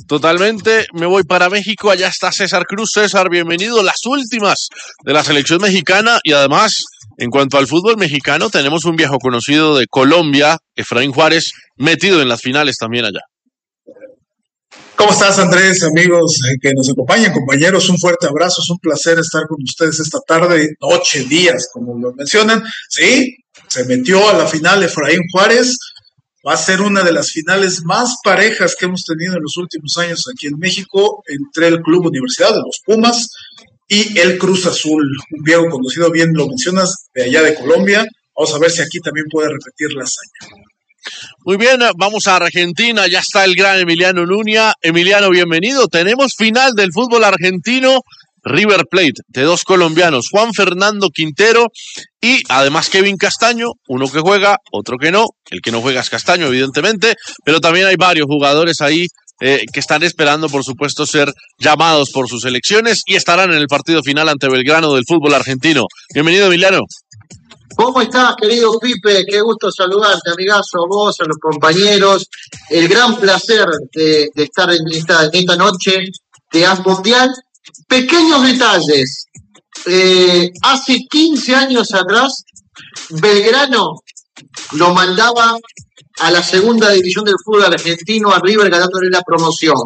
Totalmente, me voy para México, allá está César Cruz. César, bienvenido, las últimas de la selección mexicana y además, en cuanto al fútbol mexicano, tenemos un viejo conocido de Colombia, Efraín Juárez, metido en las finales también allá. ¿Cómo estás, Andrés? Amigos que nos acompañan, compañeros, un fuerte abrazo, es un placer estar con ustedes esta tarde, noche, días, como lo mencionan. Sí, se metió a la final Efraín Juárez, va a ser una de las finales más parejas que hemos tenido en los últimos años aquí en México, entre el Club Universidad de los Pumas y el Cruz Azul, un viejo conocido, bien lo mencionas, de allá de Colombia. Vamos a ver si aquí también puede repetir la hazaña. Muy bien, vamos a Argentina, ya está el gran Emiliano Nuña. Emiliano, bienvenido. Tenemos final del fútbol argentino, River Plate, de dos colombianos, Juan Fernando Quintero y además Kevin Castaño, uno que juega, otro que no. El que no juega es Castaño, evidentemente, pero también hay varios jugadores ahí que están esperando, por supuesto, ser llamados por sus selecciones y estarán en el partido final ante Belgrano del fútbol argentino. Bienvenido, Emiliano. ¿Cómo estás, querido Pipe? Qué gusto saludarte, amigazo, a vos, a los compañeros. El gran placer de estar en esta noche de AS Mundial. Pequeños detalles. Hace 15 años atrás, Belgrano lo mandaba a la segunda división del fútbol argentino, a River, ganándole la promoción.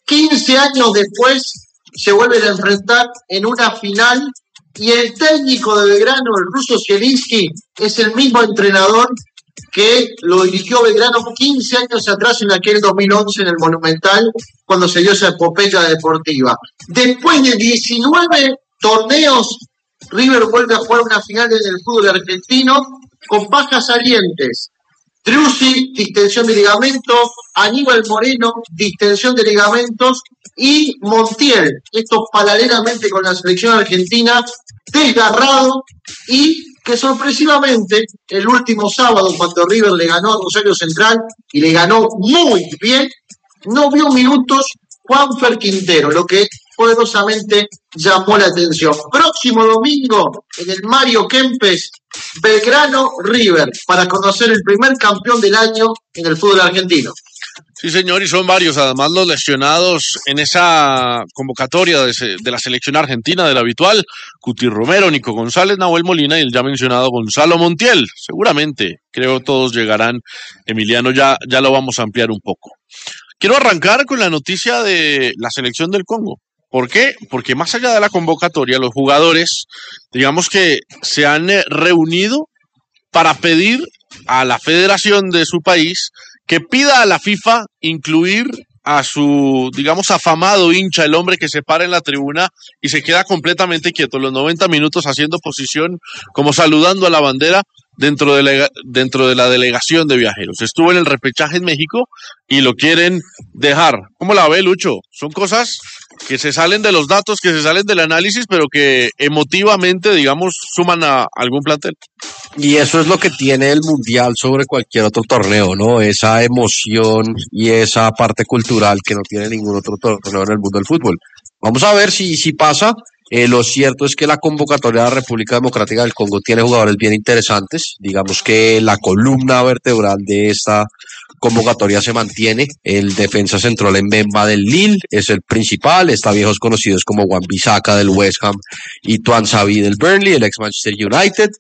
15 años después, se vuelven a enfrentar en una final. Y el técnico de Belgrano, el ruso Zielinski, es el mismo entrenador que lo dirigió Belgrano 15 años atrás, en aquel 2011, en el Monumental, cuando se dio esa epopeya deportiva. Después de 19 torneos, River vuelve a jugar una final en el fútbol argentino con bajas salientes. Driussi, distensión de ligamento, Aníbal Moreno, distensión de ligamentos, y Montiel, esto paralelamente con la selección argentina, desgarrado, y que sorpresivamente el último sábado, cuando River le ganó a Rosario Central y le ganó muy bien, no vio minutos Juanfer Quintero, lo que poderosamente llamó la atención. Próximo domingo en el Mario Kempes, Belgrano River, para conocer el primer campeón del año en el fútbol argentino. Sí, señor, y son varios, además, los lesionados en esa convocatoria de la selección argentina, del habitual, Cuti Romero, Nico González, Nahuel Molina y el ya mencionado Gonzalo Montiel. Seguramente, creo todos llegarán. Emiliano, ya lo vamos a ampliar un poco. Quiero arrancar con la noticia de la selección del Congo. ¿Por qué? Porque más allá de la convocatoria, los jugadores, digamos que se han reunido para pedir a la federación de su país que pida a la FIFA incluir a su, digamos, afamado hincha, el hombre que se para en la tribuna y se queda completamente quieto los 90 minutos haciendo posición, como saludando a la bandera dentro de la delegación de viajeros. Estuvo en el repechaje en México y lo quieren dejar. ¿Cómo la ve, Lucho? Son cosas que se salen de los datos, que se salen del análisis, pero que emotivamente, digamos, suman a algún plantel. Y eso es lo que tiene el Mundial sobre cualquier otro torneo, ¿no? Esa emoción y esa parte cultural que no tiene ningún otro torneo en el mundo del fútbol. Vamos a ver si pasa. Lo cierto es que la convocatoria de la República Democrática del Congo tiene jugadores bien interesantes. Digamos que la columna vertebral de esta convocatoria se mantiene. El defensa central Mbemba del Lille es el principal. Está viejos conocidos como Wan-Bissaka del West Ham y Tuan Sabi del Burnley, el ex Manchester United.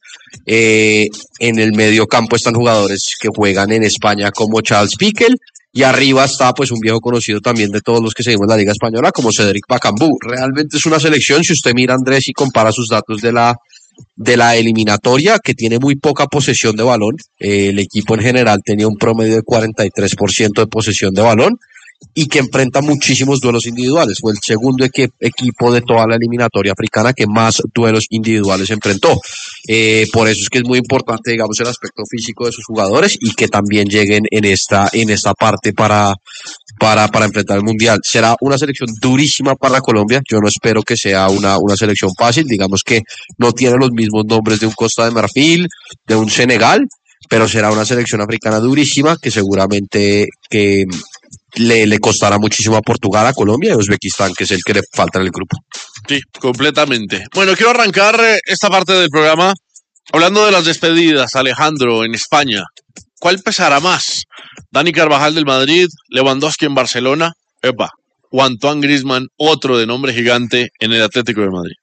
En el medio campo están jugadores que juegan en España como Charles Piquel. Y arriba está pues un viejo conocido también de todos los que seguimos la Liga Española como Cédric Bakambu. Realmente es una selección, si usted mira, Andrés, y compara sus datos de la eliminatoria, que tiene muy poca posesión de balón. El equipo en general tenía un promedio de 43% de posesión de balón y que enfrenta muchísimos duelos individuales. Fue el segundo equipo de toda la eliminatoria africana que más duelos individuales enfrentó. Por eso es que es muy importante, digamos, el aspecto físico de sus jugadores y que también lleguen en esta parte para enfrentar el Mundial. Será una selección durísima para Colombia. Yo no espero que sea una selección fácil. Digamos que no tiene los mismos nombres de un Costa de Marfil, de un Senegal, pero será una selección africana durísima que seguramente que le costará muchísimo a Portugal, a Colombia y a Uzbekistán, que es el que le falta en el grupo. Sí, completamente. Bueno, quiero arrancar esta parte del programa hablando de las despedidas, Alejandro, en España. ¿Cuál pesará más? Dani Carvajal del Madrid, Lewandowski en Barcelona. Epa, o Antoine Griezmann, otro de nombre gigante en el Atlético de Madrid?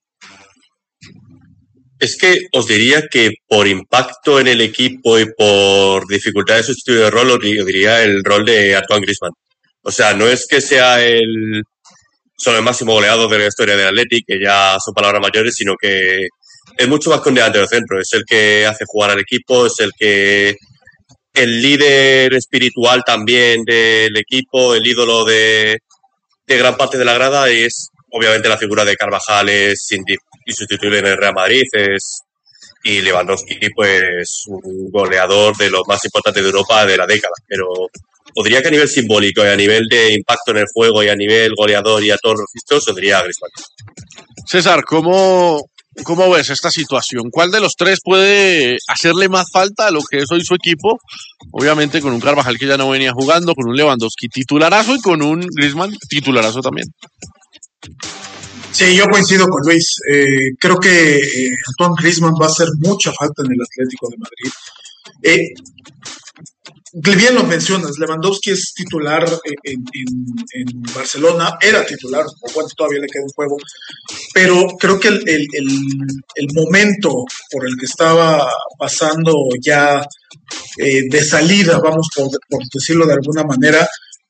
Es que os diría que por impacto en el equipo y por dificultad de sustituir el rol, os diría el rol de Antoine Griezmann. O sea, no es que sea solo el máximo goleador de la historia del Athletic, que ya son palabras mayores, sino que es mucho más que un delantero centro. Es el que hace jugar al equipo, es el líder espiritual también del equipo, el ídolo de gran parte de la grada, y es obviamente la figura de Carvajal es insustituible en el Real Madrid, y Lewandowski pues un goleador de los más importantes de Europa de la década, pero podría que a nivel simbólico y a nivel de impacto en el juego y a nivel goleador y a todos los registros, os diría Griezmann. César, ¿cómo ves esta situación? ¿Cuál de los tres puede hacerle más falta a lo que es hoy su equipo? Obviamente con un Carvajal que ya no venía jugando, con un Lewandowski titularazo y con un Griezmann titularazo también. Sí, yo coincido con Luis. Creo que Antoine Griezmann va a hacer mucha falta en el Atlético de Madrid. Bien lo mencionas, Lewandowski es titular en Barcelona, era titular, o bueno, todavía le queda un juego, pero creo que el momento por el que estaba pasando ya de salida, vamos por decirlo de alguna manera,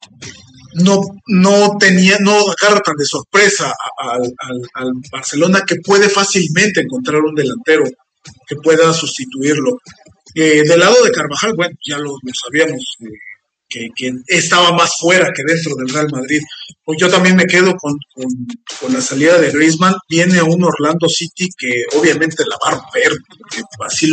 no agarra tan de sorpresa al Barcelona, que puede fácilmente encontrar un delantero que pueda sustituirlo. Del lado de Carvajal, bueno, ya lo sabíamos, que estaba más fuera que dentro del Real Madrid. Pues yo también me quedo con la salida de Griezmann. Viene un Orlando City que obviamente la va a romper, porque así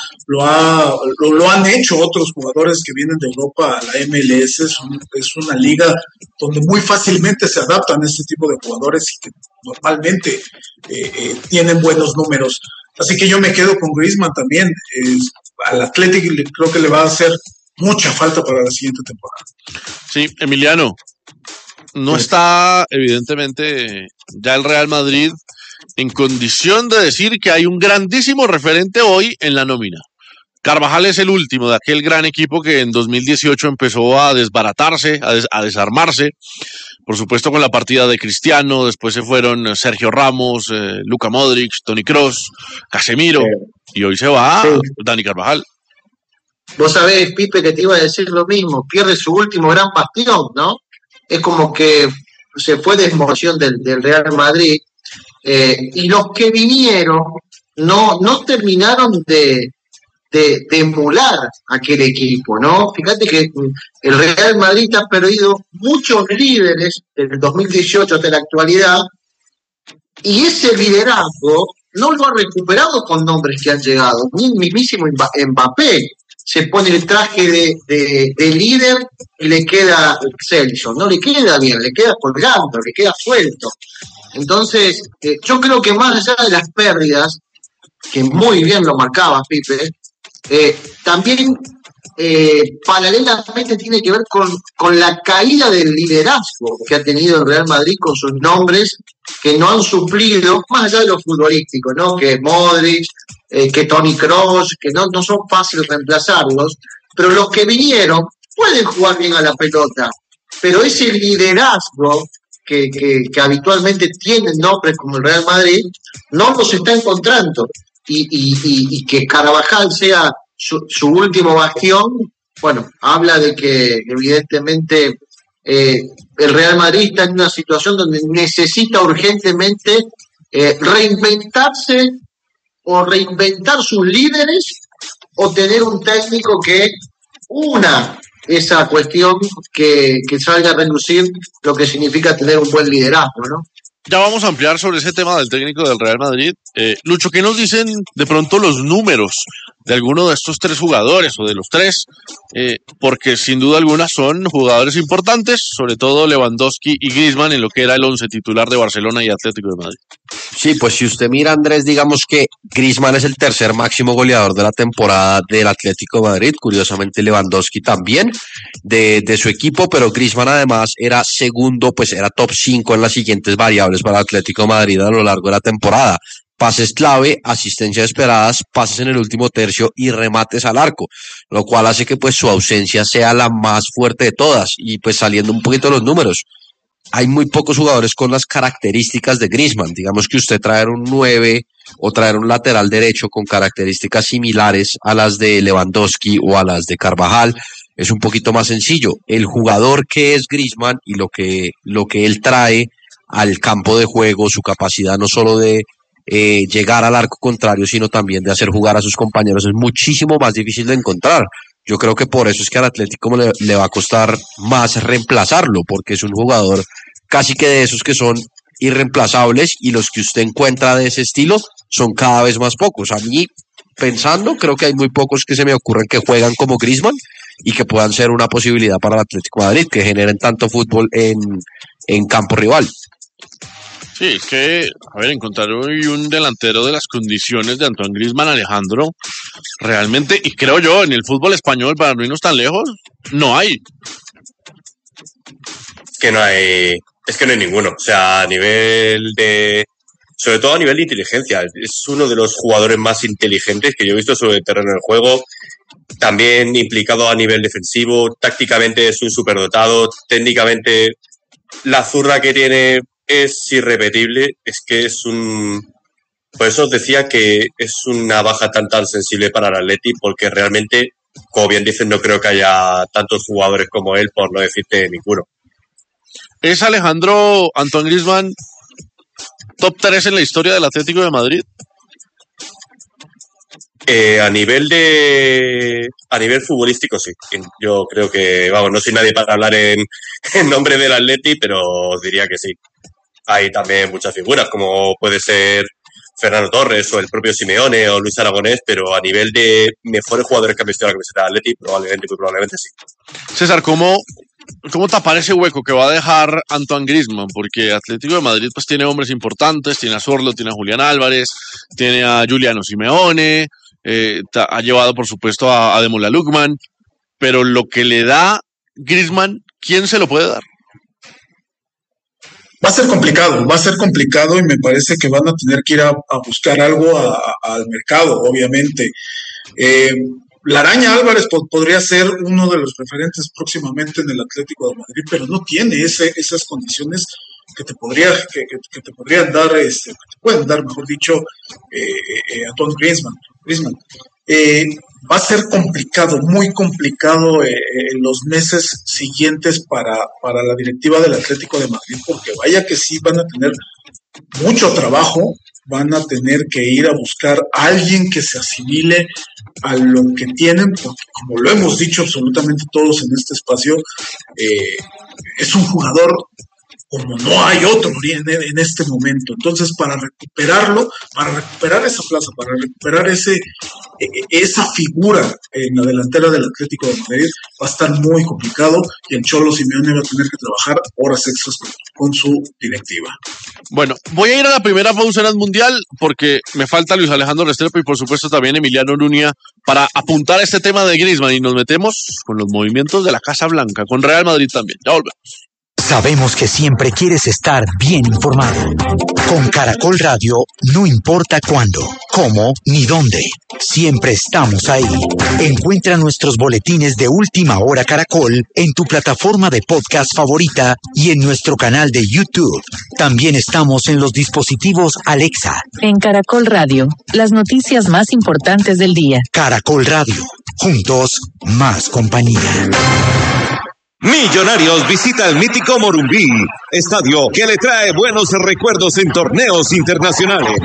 lo han hecho otros jugadores que vienen de Europa a la MLS. Es una liga donde muy fácilmente se adaptan a este tipo de jugadores y que normalmente tienen buenos números. Así que yo me quedo con Griezmann también. Al Atlético creo que le va a hacer mucha falta para la siguiente temporada. Sí, Emiliano, no está evidentemente ya el Real Madrid en condición de decir que hay un grandísimo referente hoy en la nómina. Carvajal es el último de aquel gran equipo que en 2018 empezó a desbaratarse, a desarmarse, por supuesto con la partida de Cristiano, después se fueron Sergio Ramos, Luka Modric, Toni Kroos, Casemiro, y hoy se va Dani Carvajal. Vos sabés, Pipe, que te iba a decir lo mismo, pierde su último gran bastión, ¿no? Es como que se fue de emoción del Real Madrid, y los que vinieron no terminaron de emular aquel equipo, ¿no? Fíjate que el Real Madrid ha perdido muchos líderes desde el 2018 hasta la actualidad, y ese liderazgo no lo ha recuperado con nombres que han llegado. Ni el mismísimo Mbappé se pone el traje de líder y le queda excelso, no le queda bien, le queda colgando, le queda suelto. Entonces, yo creo que más allá de las pérdidas, que muy bien lo marcaba Pipe, también paralelamente tiene que ver con la caída del liderazgo que ha tenido el Real Madrid con sus nombres que no han suplido, más allá de lo futbolístico, ¿no? Que Modric, que Toni Kroos, que no son fáciles reemplazarlos, pero los que vinieron pueden jugar bien a la pelota, pero ese liderazgo que habitualmente tienen nombres como el Real Madrid no los está encontrando, y que Carvajal sea su último bastión, bueno, habla de que evidentemente el Real Madrid está en una situación donde necesita urgentemente reinventarse, o reinventar sus líderes, o tener un técnico que esa cuestión que salga a relucir lo que significa tener un buen liderazgo, ¿no? Ya vamos a ampliar sobre ese tema del técnico del Real Madrid. Lucho, ¿qué nos dicen de pronto los números de alguno de estos tres jugadores o de los tres? Porque sin duda alguna son jugadores importantes, sobre todo Lewandowski y Griezmann en lo que era el 11 titular de Barcelona y Atlético de Madrid. Sí, pues si usted mira, Andrés, digamos que Griezmann es el tercer máximo goleador de la temporada del Atlético de Madrid, curiosamente Lewandowski también de su equipo, pero Griezmann además era segundo, pues era top 5 en las siguientes variables para Atlético de Madrid a lo largo de la temporada: pases clave, asistencias esperadas, pases en el último tercio y remates al arco, lo cual hace que pues su ausencia sea la más fuerte de todas. Y pues saliendo un poquito de los números, hay muy pocos jugadores con las características de Griezmann. Digamos que usted traer un 9 o traer un lateral derecho con características similares a las de Lewandowski o a las de Carvajal es un poquito más sencillo. El jugador que es Griezmann y lo que él trae al campo de juego, su capacidad no solo de llegar al arco contrario, sino también de hacer jugar a sus compañeros, es muchísimo más difícil de encontrar. Yo creo que por eso es que al Atlético le va a costar más reemplazarlo, porque es un jugador casi que de esos que son irreemplazables, y los que usted encuentra de ese estilo son cada vez más pocos. A mí, pensando, creo que hay muy pocos que se me ocurren que juegan como Griezmann y que puedan ser una posibilidad para el Atlético de Madrid, que generen tanto fútbol en campo rival. Sí, es que, a ver, encontrar hoy un delantero de las condiciones de Antoine Griezmann, Alejandro, realmente, y creo yo, en el fútbol español, para no irnos tan lejos, no hay. Es que no hay ninguno. O sea, sobre todo a nivel de inteligencia, es uno de los jugadores más inteligentes que yo he visto sobre el terreno del juego. También implicado a nivel defensivo, tácticamente es un superdotado, técnicamente la zurda que tiene es irrepetible. Es que por eso os decía que es una baja tan sensible para el Atleti, porque realmente, como bien dicen, no creo que haya tantos jugadores como él, por no decirte ninguno. ¿Es Alejandro Antoine Griezmann top 3 en la historia del Atlético de Madrid? A nivel futbolístico, sí. Yo creo que, no soy nadie para hablar en nombre del Atleti, pero os diría que sí. Hay también muchas figuras, como puede ser Fernando Torres o el propio Simeone o Luis Aragonés, pero a nivel de mejores jugadores que han visto la camiseta del Atleti, probablemente sí. César, ¿cómo tapar ese hueco que va a dejar Antoine Griezmann? Porque Atlético de Madrid pues tiene hombres importantes, tiene a Sorlo, tiene a Julián Álvarez, tiene a Giuliano Simeone, ha llevado por supuesto a Ademola Lookman, pero lo que le da Griezmann, ¿quién se lo puede dar? Va a ser complicado y me parece que van a tener que ir a buscar algo al mercado, obviamente. La Araña Álvarez podría ser uno de los referentes próximamente en el Atlético de Madrid, pero no tiene esas condiciones que te podrían dar, que te pueden dar, mejor dicho, Antoine Griezmann. Va a ser complicado, muy complicado en los meses siguientes para la directiva del Atlético de Madrid, porque vaya que sí van a tener mucho trabajo, van a tener que ir a buscar a alguien que se asimile a lo que tienen, porque como lo hemos dicho absolutamente todos en este espacio, es un jugador como no hay otro en este momento. Entonces, para recuperar esa plaza, para recuperar esa figura en la delantera del Atlético de Madrid, va a estar muy complicado, y el Cholo Simeone va a tener que trabajar horas extras con su directiva. Bueno, voy a ir a la primera pausa en el Mundial, porque me falta Luis Alejandro Restrepo y por supuesto también Emiliano Nuña para apuntar a este tema de Griezmann, y nos metemos con los movimientos de la Casa Blanca, con Real Madrid también. Ya volvemos. Sabemos que siempre quieres estar bien informado. Con Caracol Radio, no importa cuándo, cómo ni dónde, siempre estamos ahí. Encuentra nuestros boletines de Última Hora Caracol en tu plataforma de podcast favorita y en nuestro canal de YouTube. También estamos en los dispositivos Alexa. En Caracol Radio, las noticias más importantes del día. Caracol Radio, juntos, más compañía. Millonarios visita el mítico Morumbí, estadio que le trae buenos recuerdos en torneos internacionales. El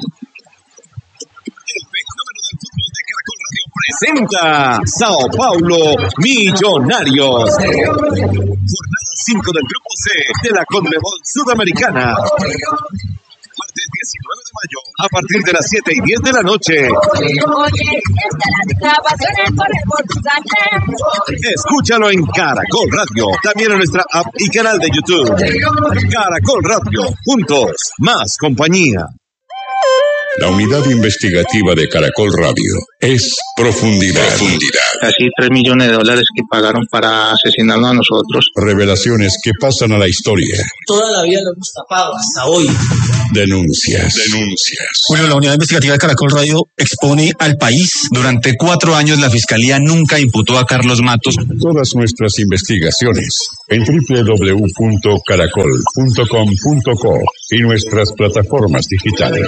fenómeno del fútbol de Caracol Radio presenta Sao Paulo Millonarios. Jornada 5 del Grupo C de la Conmebol Sudamericana. Martes 19 de mayo, a partir de las 7:10 de la noche. Escúchalo en Caracol Radio, también en nuestra app y canal de YouTube. Caracol Radio, juntos, más compañía. La unidad investigativa de Caracol Radio es Profundidad. Casi $3 millones que pagaron para asesinarnos a nosotros. Revelaciones que pasan a la historia. Toda la vida lo hemos tapado hasta hoy. Denuncias. Bueno, la unidad investigativa de Caracol Radio expone al país. Durante 4 años la Fiscalía nunca imputó a Carlos Matos. Todas nuestras investigaciones en www.caracol.com.co y nuestras plataformas digitales.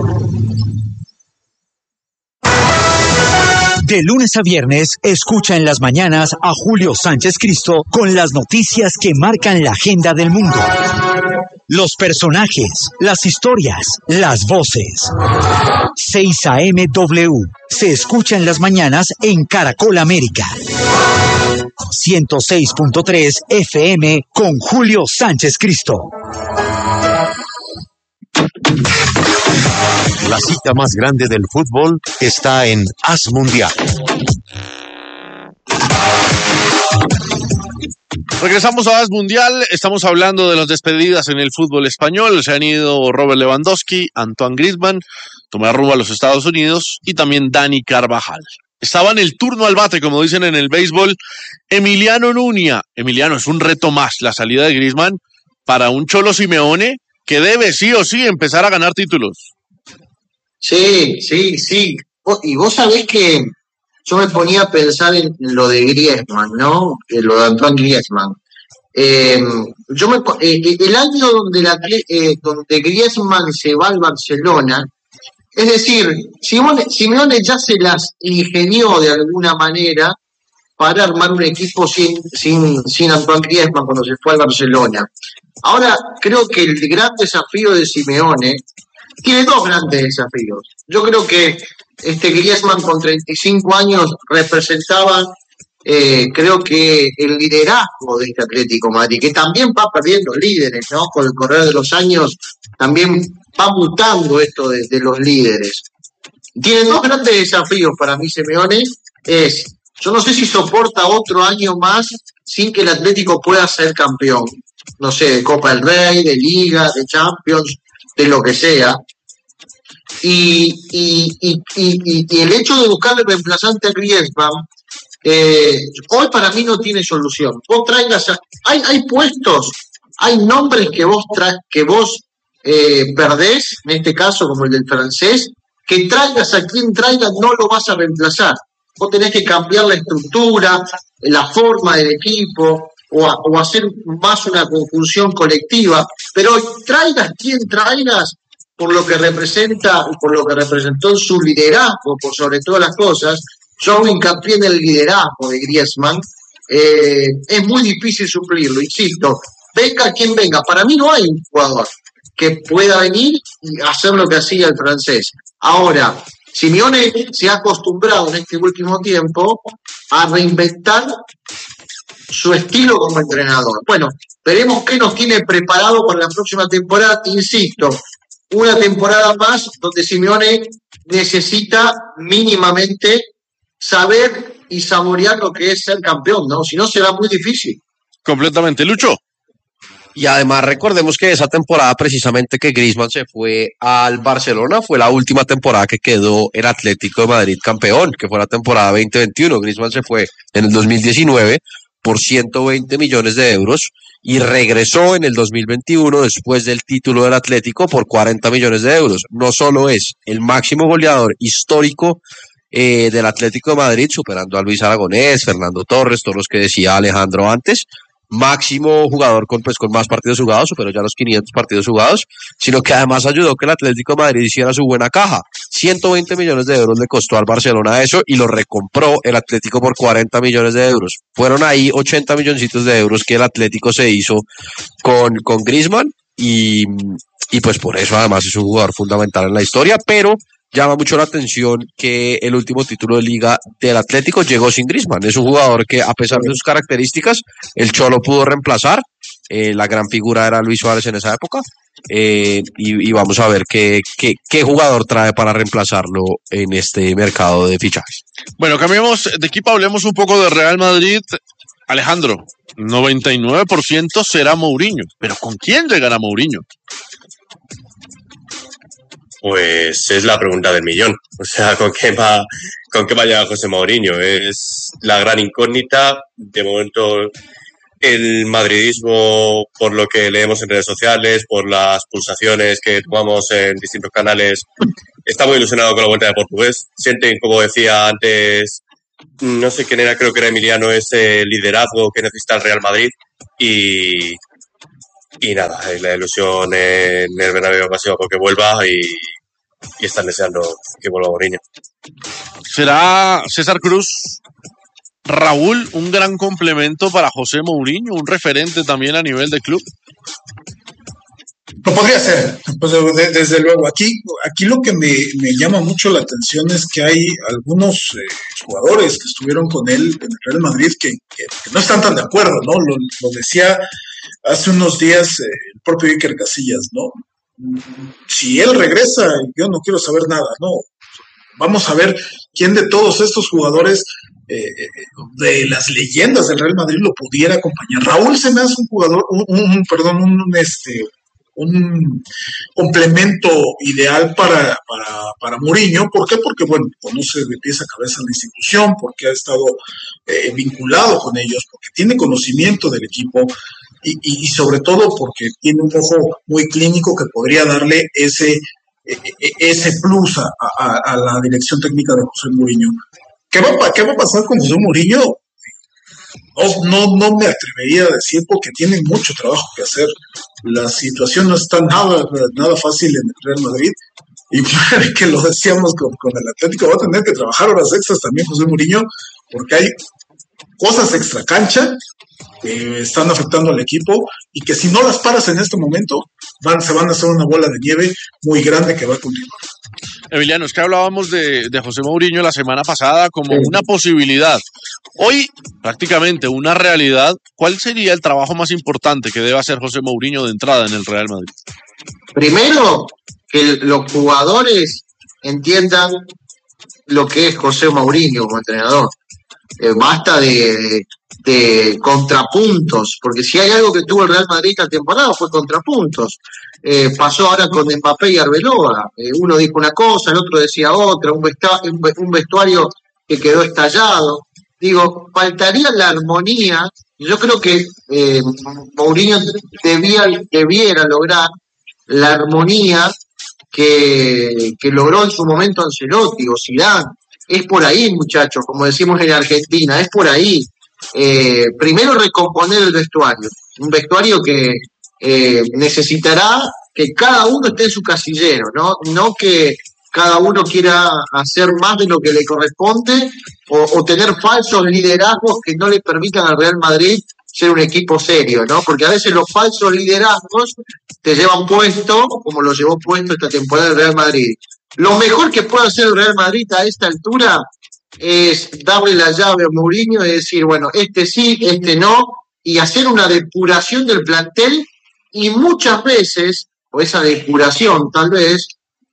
De lunes a viernes, escucha en las mañanas a Julio Sánchez Cristo con las noticias que marcan la agenda del mundo. Los personajes, las historias, las voces. 6 a.m. W. Se escucha en las mañanas en Caracol América. 106.3 FM con Julio Sánchez Cristo. La cita más grande del fútbol está en Haz Mundial. Regresamos a Haz Mundial. Estamos hablando de las despedidas en el fútbol español. Se han ido Robert Lewandowski, Antoine Griezmann, tomar rumbo a los Estados Unidos, y también Dani Carvajal. Estaba en el turno al bate, como dicen en el béisbol, Emiliano Nuña. Emiliano, es un reto más la salida de Griezmann para un Cholo Simeone que debe sí o sí empezar a ganar títulos. Sí. Y vos sabés que yo me ponía a pensar en lo de Griezmann, ¿no? Lo de Antoine Griezmann. El año donde Griezmann se va al Barcelona, es decir, Simeone ya se las ingenió de alguna manera para armar un equipo sin Antoine Griezmann cuando se fue al Barcelona. Ahora, creo que el gran desafío de Simeone tiene 2 grandes desafíos. Yo creo que Griezmann con 35 años representaba, creo que el liderazgo de este Atlético Madrid, que también va perdiendo líderes, ¿no? Con el correr de los años también va mutando esto de los líderes. Tiene 2 grandes desafíos para mí Simeone. Yo no sé si soporta otro año más sin que el Atlético pueda ser campeón. No sé, de Copa del Rey, de Liga, de Champions, de lo que sea. Y el hecho de buscarle reemplazante a Griezmann, hoy para mí no tiene solución. Vos traigas, hay puestos, hay nombres que vos perdés, en este caso como el del francés, que traigas a quien traigas no lo vas a reemplazar. Vos tenés que cambiar la estructura, la forma del equipo, o hacer más una conjunción colectiva, pero traigas quien traigas, por lo que representa, por lo que representó en su liderazgo, por sobre todas las cosas, yo hago hincapié en el liderazgo de Griezmann. Es muy difícil suplirlo, insisto, venga quien venga. Para mí no hay un jugador que pueda venir y hacer lo que hacía el francés. Ahora, Simeone se ha acostumbrado en este último tiempo a reinventar su estilo como entrenador. Bueno, veremos qué nos tiene preparado para la próxima temporada. Insisto, una temporada más donde Simeone necesita mínimamente saber y saborear lo que es ser campeón, ¿no? Si no, será muy difícil. Completamente, Lucho. Y además recordemos que esa temporada precisamente que Griezmann se fue al Barcelona fue la última temporada que quedó el Atlético de Madrid campeón, que fue la temporada 2021. Griezmann se fue en el 2019 por 120 millones de euros y regresó en el 2021 después del título del Atlético por 40 millones de euros. No solo es el máximo goleador histórico del Atlético de Madrid, superando a Luis Aragonés, Fernando Torres, todos los que decía Alejandro antes, máximo jugador con más partidos jugados, superó ya los 500 partidos jugados, sino que además ayudó que el Atlético de Madrid hiciera su buena caja. 120 millones de euros le costó al Barcelona eso y lo recompró el Atlético por 40 millones de euros. Fueron ahí 80 milloncitos de euros que el Atlético se hizo con Griezmann y pues por eso además es un jugador fundamental en la historia, pero llama mucho la atención que el último título de Liga del Atlético llegó sin Griezmann. Es un jugador que, a pesar de sus características, el Cholo pudo reemplazar. La gran figura era Luis Suárez en esa época. Y vamos a ver qué jugador trae para reemplazarlo en este mercado de fichajes. Bueno, cambiemos de equipo, hablemos un poco de Real Madrid. Alejandro, 99% será Mourinho. ¿Pero con quién llegará Mourinho? Pues es la pregunta del millón. O sea, ¿con qué va a llegar José Mourinho? Es la gran incógnita. De momento, el madridismo, por lo que leemos en redes sociales, por las pulsaciones que tomamos en distintos canales, está muy ilusionado con la vuelta de Portugués. Sienten, como decía antes, no sé quién era, creo que era Emiliano, ese liderazgo que necesita el Real Madrid. Y nada, la ilusión en el Bernabéu ha sido porque vuelva y están deseando que vuelva Mourinho. ¿Será César Cruz, Raúl, un gran complemento para José Mourinho, un referente también a nivel de club? Lo podría ser, pues, desde luego. Aquí lo que me llama mucho la atención es que hay algunos jugadores que estuvieron con él en el Real Madrid que no están tan de acuerdo, ¿no? Lo decía hace unos días el propio Iker Casillas, ¿no? Si él regresa, yo no quiero saber nada, ¿no? Vamos a ver quién de todos estos jugadores de las leyendas del Real Madrid lo pudiera acompañar. Raúl se me hace un jugador, un complemento ideal para Mourinho. ¿Por qué? Porque, bueno, conoce de pies a cabeza la institución, porque ha estado vinculado con ellos, porque tiene conocimiento del equipo y sobre todo porque tiene un ojo muy clínico que podría darle ese plus a la dirección técnica de José Mourinho. ¿Qué va a pasar con José Mourinho? No me atrevería a decir porque tiene mucho trabajo que hacer. La situación no está nada fácil en el Real Madrid y que lo decíamos con el Atlético, va a tener que trabajar horas extras también José Mourinho porque hay cosas extra cancha que están afectando al equipo y que si no las paras en este momento se van a hacer una bola de nieve muy grande que va a continuar. Emiliano, es que hablábamos de José Mourinho la semana pasada como una posibilidad. Hoy, prácticamente una realidad. ¿Cuál sería el trabajo más importante que debe hacer José Mourinho de entrada en el Real Madrid? Primero, que los jugadores entiendan lo que es José Mourinho como entrenador. Basta de contrapuntos, porque si hay algo que tuvo el Real Madrid esta temporada fue contrapuntos. Pasó ahora con Mbappé y Arbeloa. Uno dijo una cosa, el otro decía otra, un vestuario que quedó estallado. Digo, faltaría la armonía. Yo creo que Mourinho debiera lograr la armonía que logró en su momento Ancelotti o Zidane. Es por ahí, muchachos, como decimos en Argentina, es por ahí. Primero recomponer el vestuario, un vestuario que necesitará que cada uno esté en su casillero, no que cada uno quiera hacer más de lo que le corresponde o tener falsos liderazgos que no le permitan al Real Madrid ser un equipo serio, ¿no? Porque a veces los falsos liderazgos te llevan puesto, como lo llevó puesto esta temporada el Real Madrid. Lo mejor que puede hacer el Real Madrid a esta altura es darle la llave a Mourinho y decir, bueno, este sí, este no, y hacer una depuración del plantel y muchas veces, o esa depuración tal vez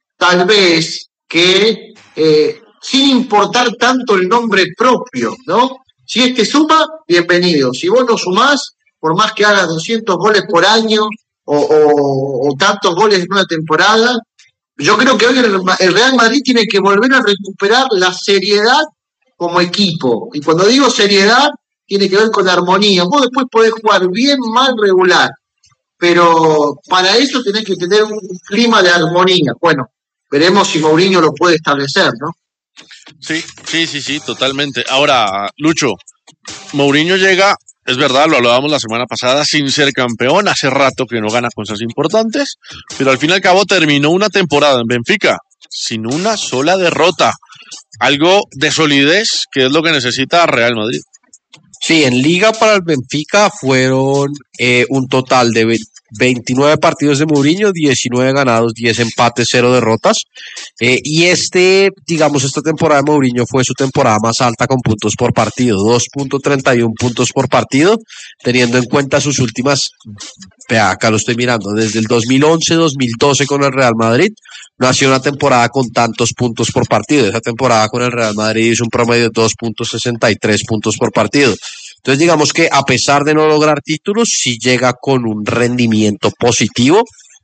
que sin importar tanto el nombre propio, ¿no? Si este suma, bienvenido. Si vos no sumás, por más que hagas 200 goles por año o tantos goles en una temporada, yo creo que hoy el Real Madrid tiene que volver a recuperar la seriedad como equipo. Y cuando digo seriedad, tiene que ver con armonía. Vos después podés jugar bien, mal, regular, pero para eso tenés que tener un clima de armonía. Bueno, veremos si Mourinho lo puede establecer, ¿no? Sí, totalmente. Ahora, Lucho, Mourinho llega, es verdad, lo hablábamos la semana pasada, sin ser campeón, hace rato que no gana cosas importantes, pero al fin y al cabo terminó una temporada en Benfica sin una sola derrota. Algo de solidez, que es lo que necesita Real Madrid. Sí, en Liga para el Benfica fueron un total de 29 partidos de Mourinho, 19 ganados, 10 empates, 0 derrotas. Y esta temporada de Mourinho fue su temporada más alta con puntos por partido, 2.31 puntos por partido, teniendo en cuenta sus últimas, acá lo estoy mirando, desde el 2011-2012 con el Real Madrid, no ha sido una temporada con tantos puntos por partido. Esa temporada con el Real Madrid hizo un promedio de 2.63 puntos por partido. Entonces, digamos que a pesar de no lograr títulos, sí llega con un rendimiento positivo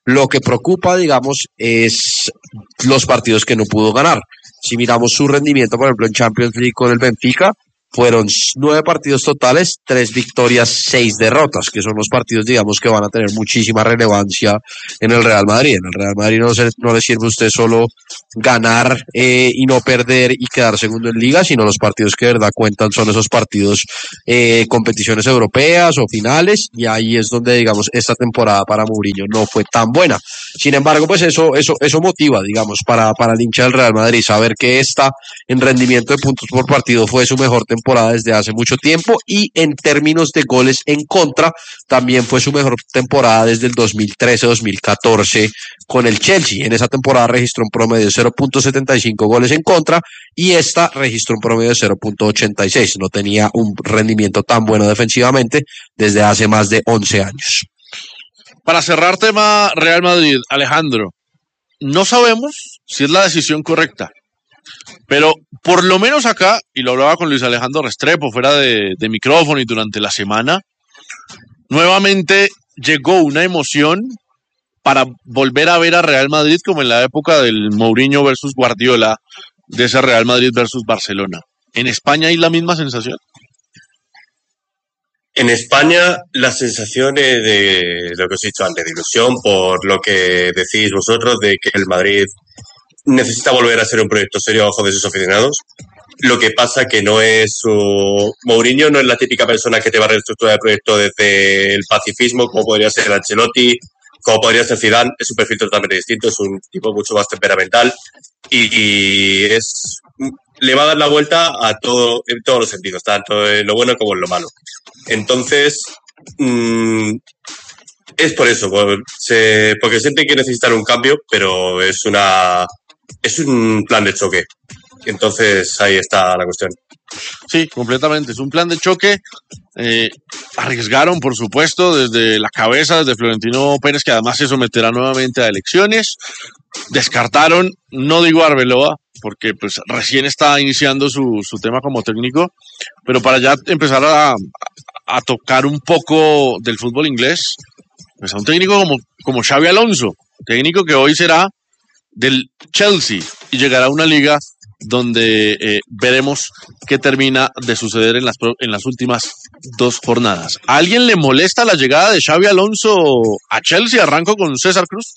Lo que preocupa, digamos, es los partidos que no pudo ganar. Si miramos su rendimiento, por ejemplo, en Champions League con el Benfica, fueron 9 partidos totales, 3 victorias, 6 derrotas, que son los partidos, digamos, que van a tener muchísima relevancia en el Real Madrid. En el Real Madrid no le sirve a usted solo ganar y no perder y quedar segundo en liga, sino los partidos que de verdad cuentan son esos partidos, competiciones europeas o finales, y ahí es donde, digamos, esta temporada para Mourinho no fue tan buena. Sin embargo, pues eso motiva, digamos, para el hincha del Real Madrid, saber que esta, en rendimiento de puntos por partido, fue su mejor temporada desde hace mucho tiempo, y en términos de goles en contra también fue su mejor temporada desde el 2013-2014 con el Chelsea. En esa temporada registró un promedio de 0.75 goles en contra y esta registró un promedio de 0.86. No tenía un rendimiento tan bueno defensivamente desde hace más de 11 años. Para cerrar tema Real Madrid, Alejandro, no sabemos si es la decisión correcta, pero por lo menos acá, y lo hablaba con Luis Alejandro Restrepo fuera de micrófono y durante la semana, nuevamente llegó una emoción para volver a ver a Real Madrid como en la época del Mourinho versus Guardiola, de ese Real Madrid versus Barcelona. ¿En España hay la misma sensación? En España la sensación es de lo que os he dicho antes, de ilusión por lo que decís vosotros, de que el Madrid necesita volver a ser un proyecto serio a ojos de sus aficionados. Lo que pasa que no es Mourinho no es la típica persona que te va a reestructurar el proyecto desde el pacifismo, como podría ser Ancelotti, como podría ser Zidane. Es un perfil totalmente distinto, es un tipo mucho más temperamental y le va a dar la vuelta a todo, en todos los sentidos, tanto en lo bueno como en lo malo. Entonces, es por eso, porque sienten que necesitan un cambio, pero es un plan de choque. Entonces, ahí está la cuestión. Sí, completamente. Es un plan de choque. Arriesgaron, por supuesto, desde la cabeza, desde Florentino Pérez, que además se someterá nuevamente a elecciones. Descartaron, no digo a Arbeloa, porque pues recién está iniciando su tema como técnico, pero para ya empezar a tocar un poco del fútbol inglés, pues a un técnico como Xabi Alonso, técnico que hoy será del Chelsea y llegará a una liga donde veremos qué termina de suceder en las últimas 2 jornadas. ¿A alguien le molesta la llegada de Xabi Alonso a Chelsea? Arranco con César Cruz.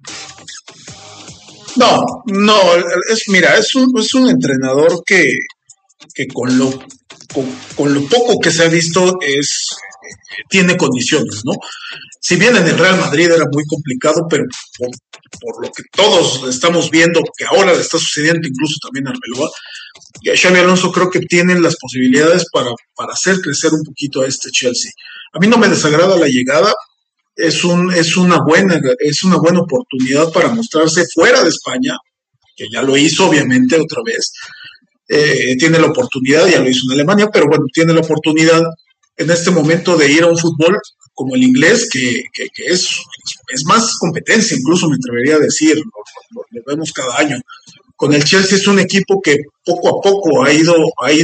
No, es un entrenador que con lo poco que se ha visto tiene condiciones, ¿no? Si bien en el Real Madrid era muy complicado, pero por lo que todos estamos viendo que ahora le está sucediendo incluso también a Arbeloa, Xabi Alonso creo que tiene las posibilidades para hacer crecer un poquito a este Chelsea. A mí no me desagrada la llegada, es una buena oportunidad para mostrarse fuera de España, que ya lo hizo obviamente otra vez. Tiene la oportunidad, ya lo hizo en Alemania, pero bueno, tiene la oportunidad en este momento de ir a un fútbol como el inglés, que es más competencia, incluso me atrevería a decir, lo vemos cada año. Con el Chelsea es un equipo que poco a poco ha ido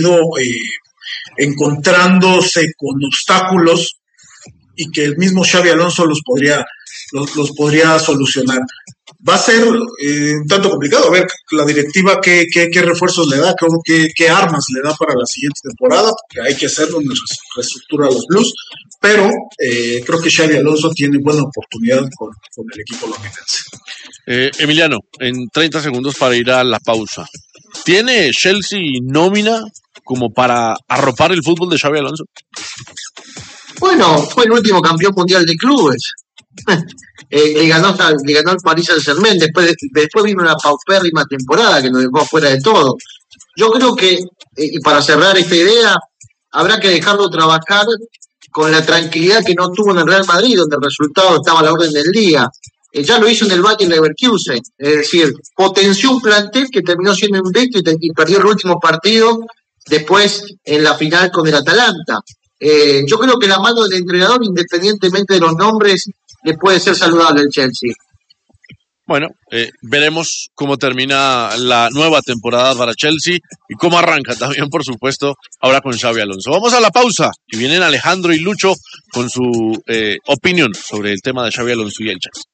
encontrándose con obstáculos y que el mismo Xabi Alonso los podría solucionar. Va a ser un tanto complicado, a ver la directiva qué refuerzos le da, qué armas le da para la siguiente temporada, porque hay que hacerlo en reestructura de los Blues, pero creo que Xabi Alonso tiene buena oportunidad con el equipo londinense. Emiliano, en 30 segundos para ir a la pausa. ¿Tiene Chelsea nómina como para arropar el fútbol de Xabi Alonso? Bueno, fue el último campeón mundial de clubes. Le ganó al Paris Saint-Germain, después vino una paupérrima temporada que nos dejó fuera de todo. Yo creo que, y para cerrar esta idea, habrá que dejarlo trabajar con la tranquilidad que no tuvo en el Real Madrid, donde el resultado estaba a la orden del día. Ya lo hizo en el Bayer Leverkusen, es decir, potenció un plantel que terminó siendo invicto y perdió el último partido después en la final con el Atalanta. Yo creo que la mano del entrenador, independientemente de los nombres, le puede ser saludable al Chelsea. Bueno, veremos cómo termina la nueva temporada para Chelsea y cómo arranca también, por supuesto, ahora con Xabi Alonso. Vamos a la pausa y vienen Alejandro y Lucho con su opinión sobre el tema de Xabi Alonso y el Chelsea.